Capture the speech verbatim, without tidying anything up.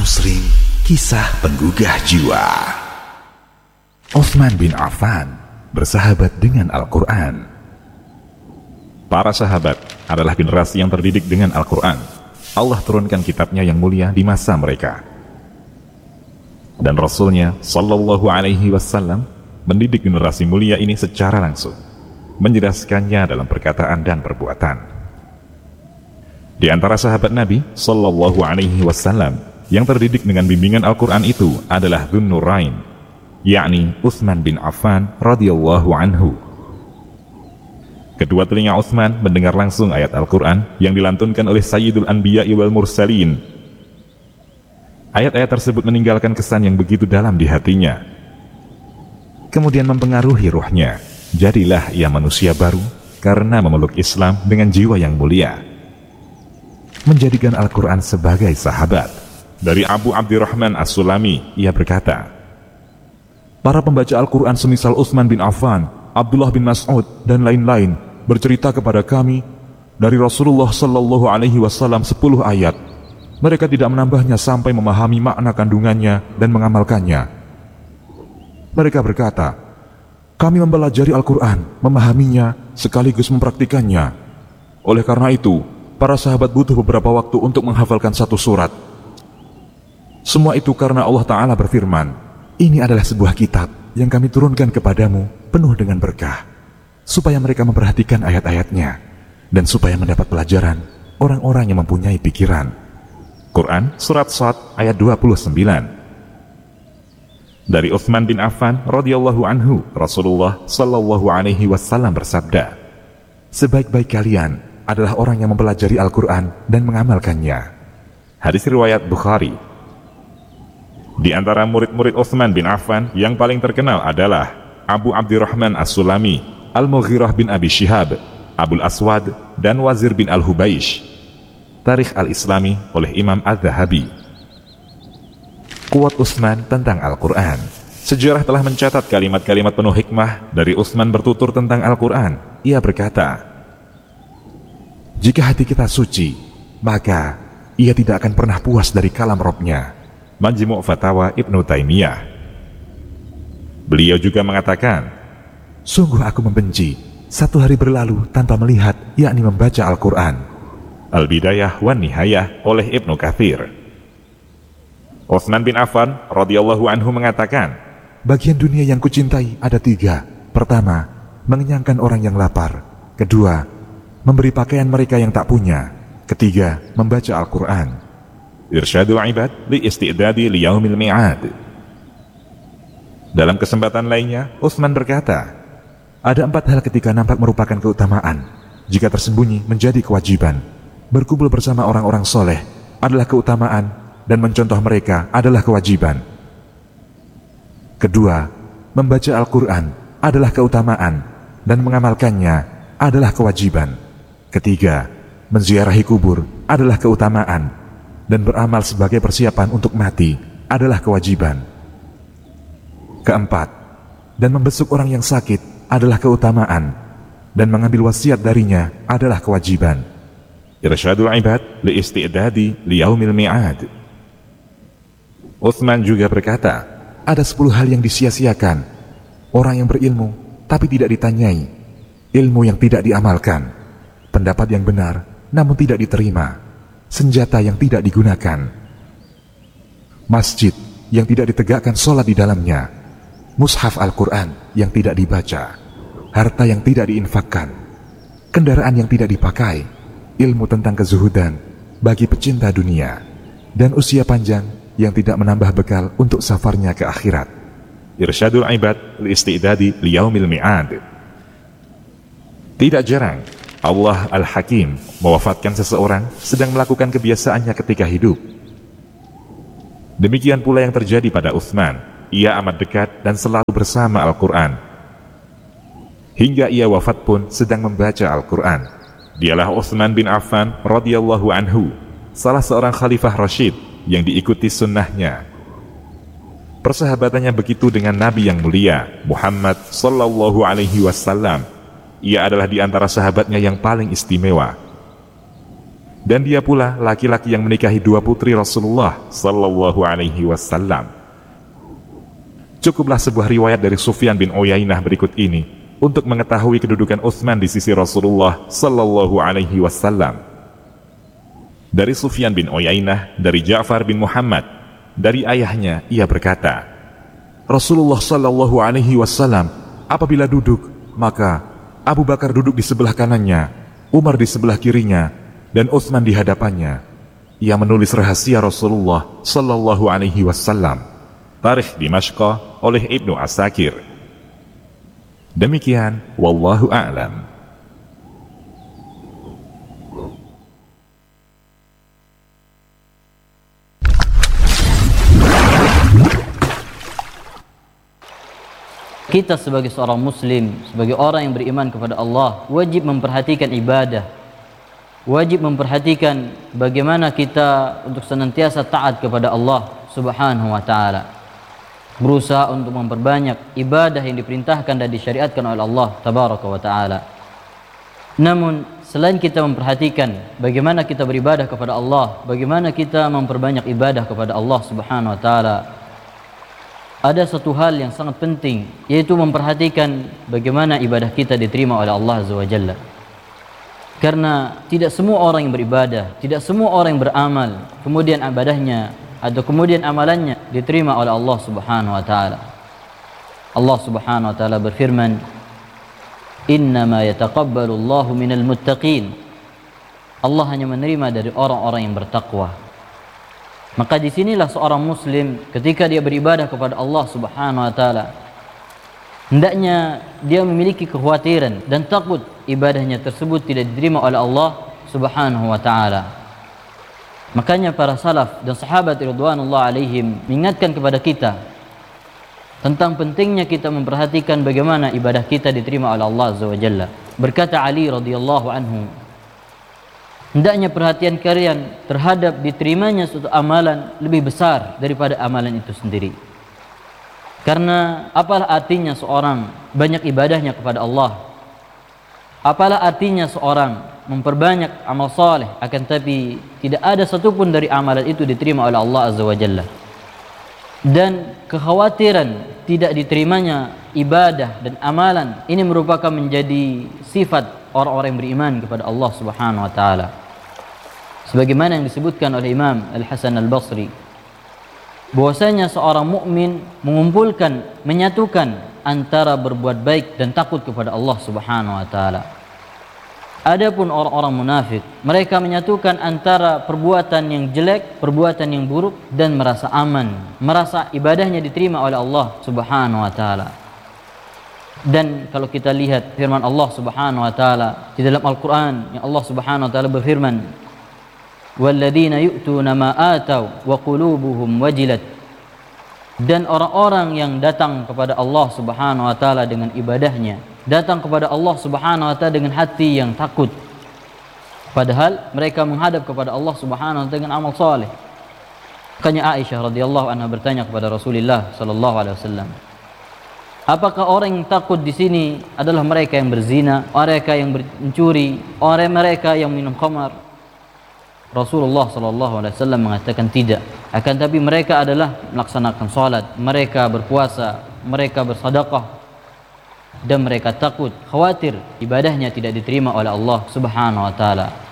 Muslim, kisah penggugah jiwa. Utsman bin Affan bersahabat dengan Al-Quran. Para sahabat adalah generasi yang terdidik dengan Al-Quran. Allah turunkan kitabnya yang mulia di masa mereka. Dan Rasulnya Sallallahu Alaihi Wasallam mendidik generasi mulia ini secara langsung, menjelaskannya dalam perkataan dan perbuatan. Di antara sahabat Nabi Sallallahu Alaihi Wasallam yang terdidik dengan bimbingan Al-Quran itu adalah Dzun Nurain, yakni Utsman bin Affan radhiyallahu anhu. Kedua telinga Utsman mendengar langsung ayat Al-Quran yang dilantunkan oleh Sayyidul Anbiya'i wal Mursalin. Ayat-ayat tersebut meninggalkan kesan yang begitu dalam di hatinya, kemudian mempengaruhi ruhnya. Jadilah ia manusia baru karena memeluk Islam dengan jiwa yang mulia, menjadikan Al-Quran sebagai sahabat. Dari Abu Abdurrahman As-Sulami, ia berkata, para pembaca Al-Quran semisal Utsman bin Affan, Abdullah bin Mas'ud, dan lain-lain bercerita kepada kami dari Rasulullah Sallallahu Alaihi Wasallam sepuluh ayat. Mereka tidak menambahnya sampai memahami makna kandungannya dan mengamalkannya. Mereka berkata, kami mempelajari Al-Quran, memahaminya, sekaligus mempraktikannya. Oleh karena itu, para sahabat butuh beberapa waktu untuk menghafalkan satu surat. Semua itu karena Allah Ta'ala berfirman, ini adalah sebuah kitab yang kami turunkan kepadamu penuh dengan berkah, supaya mereka memperhatikan ayat-ayatnya, dan supaya mendapat pelajaran orang-orang yang mempunyai pikiran. Quran Surat Shad ayat dua puluh sembilan. Dari Utsman bin Affan radhiyallahu anhu, Rasulullah Sallallahu Alaihi Wasallam bersabda, sebaik-baik kalian adalah orang yang mempelajari Al-Quran dan mengamalkannya. Hadis riwayat Bukhari. Di antara murid-murid Utsman bin Affan yang paling terkenal adalah Abu Abdurrahman As-Sulami, Al-Mughirah bin Abi Syihab, Abul Aswad, dan Wazir bin Al-Hubaish. Tarikh Al-Islami oleh Imam Az-Zahabi. Kuat Utsman tentang Al-Quran. Sejarah telah mencatat kalimat-kalimat penuh hikmah dari Utsman bertutur tentang Al-Quran. Ia berkata, jika hati kita suci, maka ia tidak akan pernah puas dari kalam Rabb-Nya. Majmu' Fatawa Ibnu Taimiyah. Beliau juga mengatakan, sungguh aku membenci satu hari berlalu tanpa melihat, yakni membaca Al-Quran. Al-Bidayah wan Nihayah oleh Ibnu Katsir. Utsman bin Affan radhiyallahu anhu mengatakan, bagian dunia yang kucintai ada tiga. Pertama, mengenyangkan orang yang lapar. Kedua, memberi pakaian mereka yang tak punya. Ketiga, membaca Al-Quran. Irsyadul ibad li isti'dadi li yaumil mi'ad. Dalam kesempatan lainnya, Utsman berkata, ada empat hal ketika nampak merupakan keutamaan, jika tersembunyi menjadi kewajiban. Berkumpul bersama orang-orang soleh adalah keutamaan, dan mencontoh mereka adalah kewajiban. Kedua, membaca Al-Quran adalah keutamaan, dan mengamalkannya adalah kewajiban. Ketiga, menziarahi kubur adalah keutamaan, dan beramal sebagai persiapan untuk mati adalah kewajiban. Keempat, dan membesuk orang yang sakit adalah keutamaan, dan mengambil wasiat darinya adalah kewajiban. Irsyadul ibad li isti'dadi li yaumil mi'ad. Utsman juga berkata, ada sepuluh hal yang disia-siakan. Orang yang berilmu tapi tidak ditanyai, ilmu yang tidak diamalkan, pendapat yang benar namun tidak diterima, senjata yang tidak digunakan, masjid yang tidak ditegakkan sholat di dalamnya, mushaf Al-Quran yang tidak dibaca, harta yang tidak diinfakkan, kendaraan yang tidak dipakai, ilmu tentang kezuhudan bagi pecinta dunia, dan usia panjang yang tidak menambah bekal untuk safarnya ke akhirat. Irsyadul ibad li isti'dadi li yaumil mi'ad. Tidak jarang Allah Al-Hakim mewafatkan seseorang sedang melakukan kebiasaannya ketika hidup. Demikian pula yang terjadi pada Utsman. Ia amat dekat dan selalu bersama Al-Quran. Hingga ia wafat pun sedang membaca Al-Quran. Dialah Utsman bin Affan radhiyallahu anhu, salah seorang khalifah Rasyid yang diikuti sunnahnya. Persahabatannya begitu dengan Nabi yang mulia Muhammad Sallallahu Alaihi Wasallam. Ia adalah di antara sahabatnya yang paling istimewa. Dan dia pula laki-laki yang menikahi dua putri Rasulullah sallallahu alaihi wasallam. Cukuplah sebuah riwayat dari Sufyan bin Uyainah berikut ini untuk mengetahui kedudukan Utsman di sisi Rasulullah sallallahu alaihi wasallam. Dari Sufyan bin Uyainah, dari Ja'far bin Muhammad, dari ayahnya, ia berkata, Rasulullah sallallahu alaihi wasallam apabila duduk, maka Abu Bakar duduk di sebelah kanannya, Umar di sebelah kirinya, dan Utsman di hadapannya. Ia menulis rahasia Rasulullah sallallahu alaihi wasallam. Tarikh Dimashq oleh Ibnu Asakir. Demikian, wallahu a'lam. Kita sebagai seorang muslim, sebagai orang yang beriman kepada Allah, wajib memperhatikan ibadah. Wajib memperhatikan bagaimana kita untuk senantiasa taat kepada Allah Subhanahu wa taala. Berusaha untuk memperbanyak ibadah yang diperintahkan dan disyariatkan oleh Allah Tabaraka wa taala. Namun, selain kita memperhatikan bagaimana kita beribadah kepada Allah, bagaimana kita memperbanyak ibadah kepada Allah Subhanahu wa taala, ada satu hal yang sangat penting, yaitu memperhatikan bagaimana ibadah kita diterima oleh Allah Azza wa Jalla. Karena tidak semua orang yang beribadah, tidak semua orang yang beramal, kemudian ibadahnya atau kemudian amalannya diterima oleh Allah Subhanahu wa taala. Allah Subhanahu wa taala berfirman, "Innama yataqabbalu Allahu minal muttaqin." Allah hanya menerima dari orang-orang yang bertakwa. Maka disinilah seorang muslim ketika dia beribadah kepada Allah Subhanahu wa taala, hendaknya dia memiliki kekhawatiran dan takut ibadahnya tersebut tidak diterima oleh Allah Subhanahu wa taala. Makanya para salaf dan sahabat ridwanullah alaihim mengingatkan kepada kita tentang pentingnya kita memperhatikan bagaimana ibadah kita diterima oleh Allah Azza wa Jalla. Berkata Ali radhiyallahu anhu, hendaknya perhatian kalian terhadap diterimanya suatu amalan lebih besar daripada amalan itu sendiri. Karena apalah artinya seorang banyak ibadahnya kepada Allah, apalah artinya seorang memperbanyak amal saleh, akan tapi tidak ada satupun dari amalan itu diterima oleh Allah Azza wa Jalla. Dan kekhawatiran tidak diterimanya ibadah dan amalan ini merupakan menjadi sifat orang-orang yang beriman kepada Allah Subhanahu wa taala. Sebagaimana yang disebutkan oleh Imam Al-Hasan Al-Basri, bahwasanya seorang mukmin mengumpulkan, menyatukan antara berbuat baik dan takut kepada Allah Subhanahu wa taala. Adapun orang-orang munafik, mereka menyatukan antara perbuatan yang jelek, perbuatan yang buruk, dan merasa aman, merasa ibadahnya diterima oleh Allah Subhanahu wa taala. Dan kalau kita lihat firman Allah Subhanahu wa taala di dalam Al-Qur'an, yang Allah Subhanahu wa taala berfirman, "Walladzina yu'tuna ma atau wa qulubuhum wajilat." Dan orang-orang yang datang kepada Allah Subhanahu wa taala dengan ibadahnya, datang kepada Allah Subhanahu wa taala dengan hati yang takut, padahal mereka menghadap kepada Allah Subhanahu wa taala dengan amal saleh. Makanya Aisyah radhiyallahu anha bertanya kepada Rasulullah sallallahu alaihi wasallam, apakah orang yang takut di sini adalah mereka yang berzina, mereka yang mencuri, orang mereka yang minum khamar? Rasulullah sallallahu alaihi wasallam mengatakan tidak. Akan tapi mereka adalah melaksanakan salat, mereka berpuasa, mereka bersedekah, dan mereka takut, khawatir ibadahnya tidak diterima oleh Allah Subhanahu wa taala.